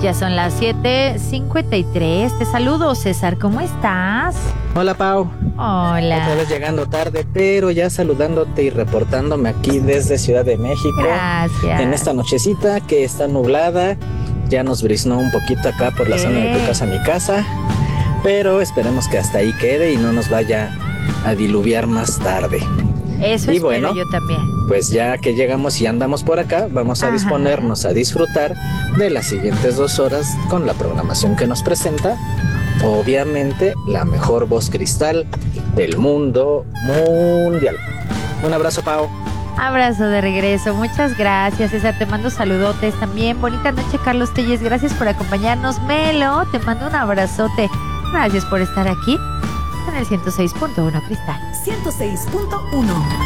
Ya son las 7:53. Te saludo, César. ¿Cómo estás? Hola, Pau. Hola. Otra vez llegando tarde, pero ya saludándote y reportándome aquí desde Ciudad de México. Gracias. En esta nochecita que está nublada. Ya nos briznó un poquito acá por la zona de tu casa, mi casa. Pero esperemos que hasta ahí quede y no nos vaya a diluviar más tarde. Eso y espero bueno, yo también. Pues ya que llegamos y andamos por acá, vamos a disponernos a disfrutar de las siguientes 2 horas con la programación que nos presenta, obviamente, la mejor voz cristal del mundo mundial. Un abrazo, Pau. Abrazo de regreso. Muchas gracias, César. Te mando saludotes también. Bonita noche, Carlos Telles. Gracias por acompañarnos. Melo, te mando un abrazote. Gracias por estar aquí en el 106.1 Cristal. 106.1